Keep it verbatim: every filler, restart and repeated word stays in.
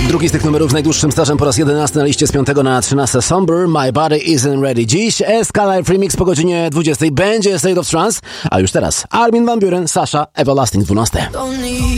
Drugi z tych numerów z najdłuższym stażem po raz jedenasty na liście z piątego na trzynaste. Somber, My Body Isn't Ready. Dziś Escalife Remix po godzinie dwudziestej będzie State of Trance, a już teraz Armin van Buuren, Sasha, Everlasting dwanaście.